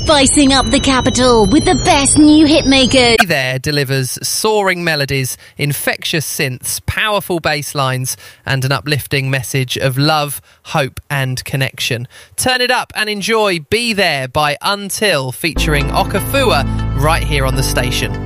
Spicing up the capital with the best new hitmakers. Be There delivers soaring melodies, infectious synths, powerful bass lines, and an uplifting message of love, hope, and connection. Turn it up and enjoy Be There by Until, featuring Okafua, right here on the station.